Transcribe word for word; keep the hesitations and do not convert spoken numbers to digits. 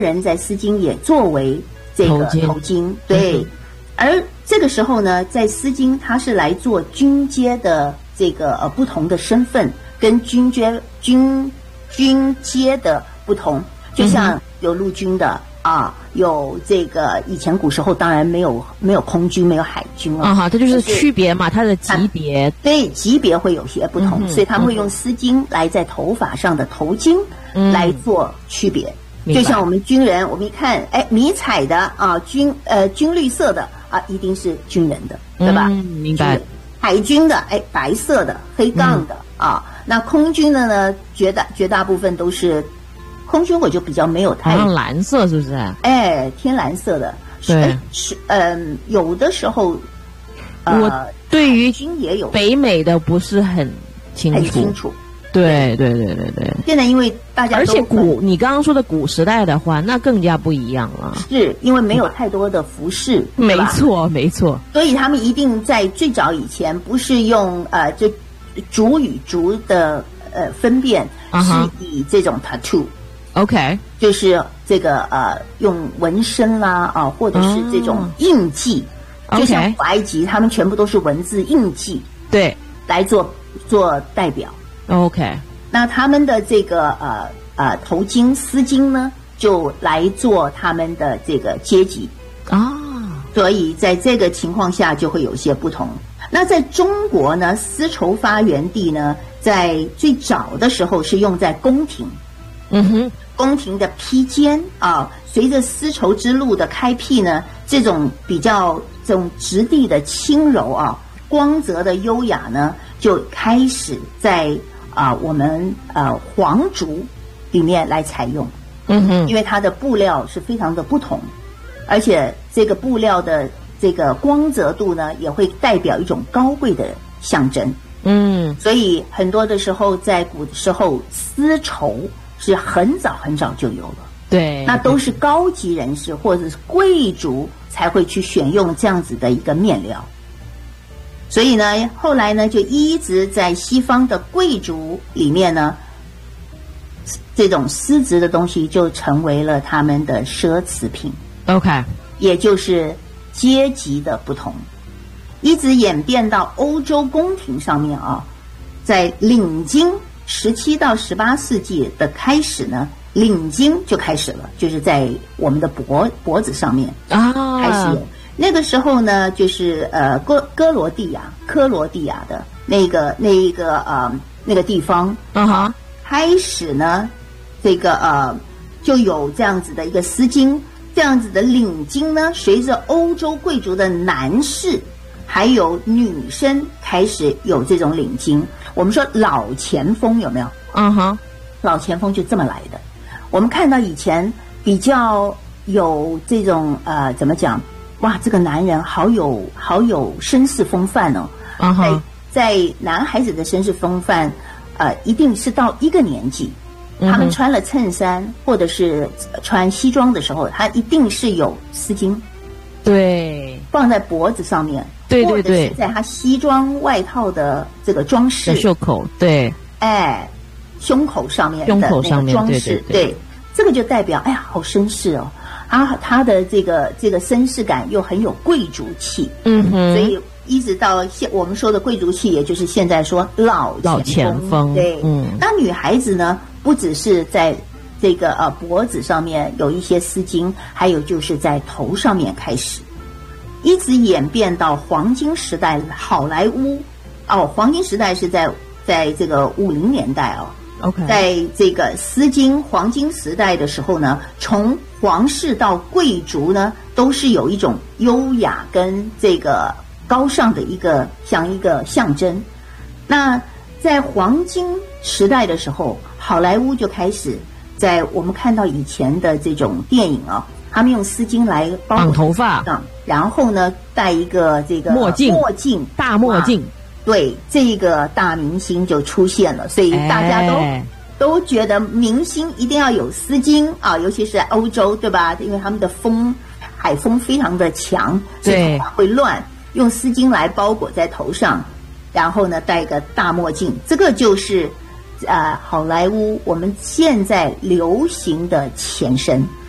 人在丝巾也作为这个头巾，对。嗯，而这个时候呢，在丝巾它是来做军阶的这个呃不同的身份，跟军阶军军阶的不同，就像有陆军的。嗯，啊，有这个以前古时候当然没有没有空军，没有海军了啊， 哈，这就是区别嘛，它的级别， 对，级别会有些不同，嗯，所以他们会用丝巾来在头发上的头巾来做区别。嗯，就像我们军人，我们一看，哎，迷彩的啊，军呃军绿色的啊，一定是军人的，对吧？ 嗯，明白。 海军的，哎，白色的黑杠的，嗯，啊，那空军的呢，绝大绝大部分都是。空军我就比较没有太， 好像蓝色是不是？ 哎，天蓝色的， 对， 是嗯，有的时候， 呃、我对于军也有北美的不是很清楚， 很清楚。 对对对对对。 现在因为大家都， 而且古你刚刚说的古时代的话，那更加不一样了， 是因为没有太多的服饰， 没错没错， 所以他们一定在最早以前不是用呃就族与族的呃分辨， uh-huh. 是以这种 tattoo。OK， 就是这个呃，用纹身啦啊，或者是这种印记，哦，就像古埃及，他们全部都是文字印记， 对， 来做做代表。 OK， 那他们的这个呃呃头巾丝巾呢，就来做他们的这个阶级啊， 所以在这个情况下就会有些不同。那在中国呢，丝绸发源地呢，在最早的时候是用在宫廷。 嗯哼， 宫廷的披肩啊，随着丝绸之路的开辟呢，这种比较这种质地的轻柔啊、光泽的优雅呢，就开始在啊我们呃皇族里面来采用。 嗯哼， 因为它的布料是非常的不同，而且这个布料的这个光泽度呢，也会代表一种高贵的象征。 嗯， 所以很多的时候，在古的时候，丝绸是很早很早就有了， 对， 那都是高级人士或者是贵族才会去选用这样子的一个面料。所以呢，后来呢，就一直在西方的贵族里面呢，这种丝质的东西就成为了他们的奢侈品。 OK， 也就是阶级的不同，一直演变到欧洲宫廷上面啊，在领巾。十七到十八世纪的开始呢，领巾就开始了，就是在我们的脖脖子上面啊开始有。那个时候呢，就是呃哥哥罗地亚、科罗地亚的那个那一个呃那个地方啊哈， 开始呢，这个呃就有这样子的一个丝巾，这样子的领巾呢，随着欧洲贵族的男士还有女生开始有这种领巾。我们说老前锋有没有？ 嗯哼， 老前锋就这么来的。我们看到以前比较有这种呃，怎么讲？哇，这个男人好有好有绅士风范哦。 嗯哼， 在男孩子的绅士风范，呃，一定是到一个年纪，他们穿了衬衫或者是穿西装的时候，他一定是有丝巾， 对， 放在脖子上面。 对对对， 或者是在他西装外套的这个装饰， 袖口，对， 哎，胸口上面的胸口上面装饰， 对对对， 对，这个就代表，哎呀，好绅士哦，啊，他的这个这个绅士感又很有贵族气， 嗯哼， 所以一直到现我们说的贵族气，也就是现在说老前锋， 老前锋， 对， 嗯， 那女孩子呢，不只是在这个呃脖子上面有一些丝巾，还有就是在头上面开始。一直演变到黄金时代，好莱坞哦，黄金时代是在在这个五零年代哦。 OK， 在这个丝巾黄金时代的时候呢，从皇室到贵族呢，都是有一种优雅跟这个高尚的一个像一个象征。那在黄金时代的时候，好莱坞就开始在我们看到以前的这种电影啊、哦。他们用丝巾来包绑头发， 然后呢戴一个这个墨镜， 墨镜大墨镜， 对，这个大明星就出现了，所以大家都、哎、都觉得明星一定要有丝巾啊，尤其是在欧洲，对吧？因为他们的风海风非常的强，所以头发会乱，用丝巾来包裹在头上，然后呢戴一个大墨镜，这个就是呃好莱坞我们现在流行的前身。